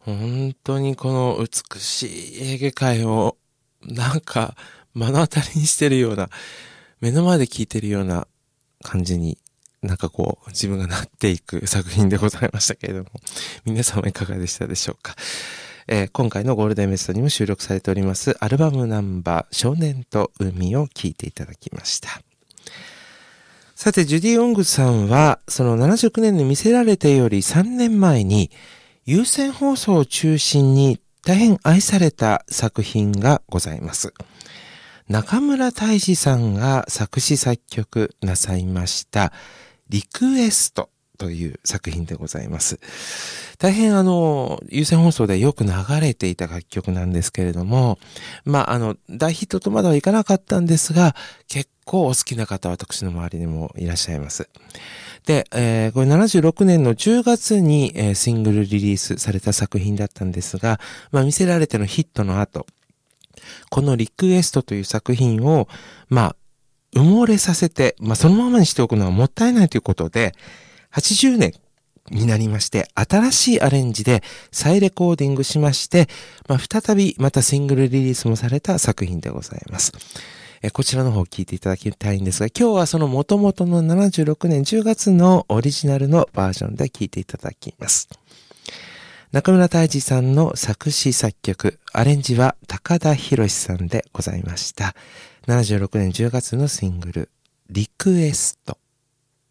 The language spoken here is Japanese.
本当にこの美しいエーゲ海をなんか目の当たりにしてるような、目の前で聴いてるような感じになんかこう自分がなっていく作品でございましたけれども、皆様いかがでしたでしょうか。今回のゴールデンベストにも収録されておりますアルバムナンバー少年と海を聴いていただきました。さて、ジュディ・オングさんはその79年に見せられてより3年前に有線放送を中心に大変愛された作品がございます。中村泰治さんが作詞作曲なさいましたリクエストという作品でございます。大変有線放送でよく流れていた楽曲なんですけれども、大ヒットとまではいかなかったんですが、結構お好きな方は私の周りにもいらっしゃいます。で、これ76年の10月に、シングルリリースされた作品だったんですが、見せられてのヒットの後、このリクエストという作品を、埋もれさせて、そのままにしておくのはもったいないということで、80年になりまして、新しいアレンジで再レコーディングしまして、再びまたシングルリリースもされた作品でございます。こちらの方を聞いていただきたいんですが、今日はその元々の76年10月のオリジナルのバージョンで聞いていただきます。中村泰治さんの作詞作曲、アレンジは高田博さんでございました。76年10月のシングル、リクエスト。